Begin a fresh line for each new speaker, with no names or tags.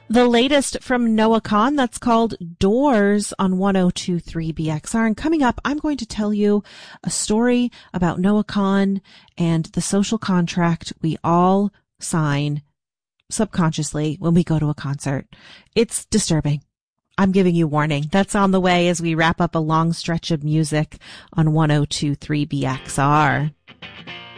The latest from Noah Kahan, that's called Doors on 102.3 BXR. And coming up, I'm going to tell you a story about Noah Kahan and the social contract we all sign subconsciously when we go to a concert. It's disturbing. I'm giving you warning. That's on the way as we wrap up a long stretch of music on 102.3 BXR.